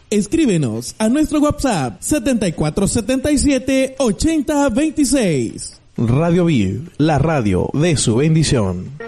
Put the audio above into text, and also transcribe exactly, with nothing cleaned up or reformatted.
Escríbenos a nuestro WhatsApp setenta y cuatro setenta y siete ochenta veintiséis. Radio Vid, la radio de su bendición.